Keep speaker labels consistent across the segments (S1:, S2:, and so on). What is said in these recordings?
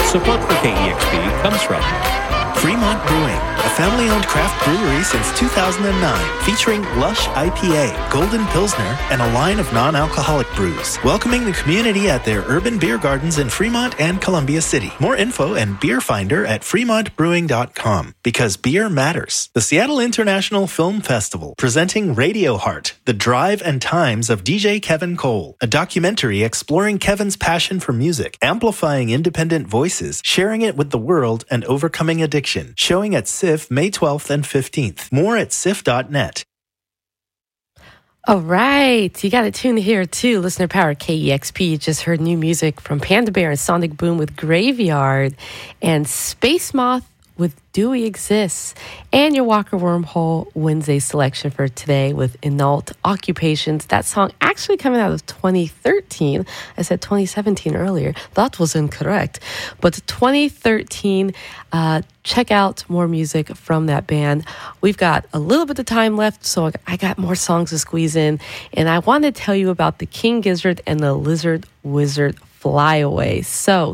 S1: Support for KEXP comes from
S2: Fremont Brewing, a family-owned craft brewery since 2009, featuring Lush IPA, Golden Pilsner, and a line of non-alcoholic brews. Welcoming the community at their urban beer gardens in Fremont and Columbia City. More info and beer finder at fremontbrewing.com, because beer matters. The Seattle International Film Festival, presenting Radio Heart, The Drive and Times of DJ Kevin Cole, a documentary exploring Kevin's passion for music, amplifying independent voices, sharing it with the world, and overcoming addiction. Showing at SIF May 12th and 15th. More at sif.net.
S3: All right. You got to tune here too. Listener Power KEXP. You just heard new music from Panda Bear and Sonic Boom with Graveyard, and Space Moth with Do We Exist, and your Walker Wormhole Wednesday selection for today with Inault Occupations. That song actually coming out of 2013. I said 2017 earlier. That was incorrect. But 2013, check out more music from that band. We've got a little bit of time left, so I got more songs to squeeze in. And I want to tell you about the King Gizzard and the Lizard Wizard Flyaway. So,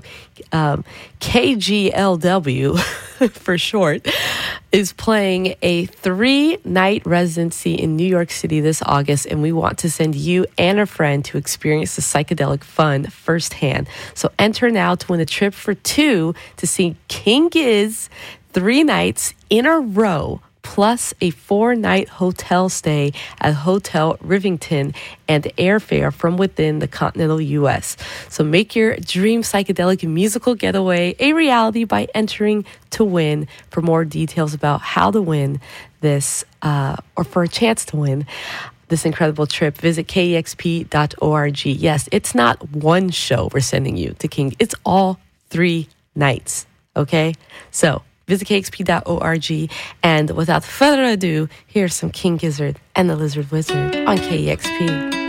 S3: KGLW, for short, is playing a 3-night residency in New York City this August, and we want to send you and a friend to experience the psychedelic fun firsthand. So enter now to win a trip for 2 to see King Giz 3 nights in a row, plus a 4-night hotel stay at Hotel Rivington and airfare from within the continental U.S. So make your dream psychedelic musical getaway a reality by entering to win. For more details about how to win this, or for a chance to win this incredible trip, visit kexp.org. Yes, it's not one show we're sending you to King. It's all 3 nights, okay? So visit kexp.org, and without further ado, here's some King Gizzard and the Lizard Wizard on KEXP.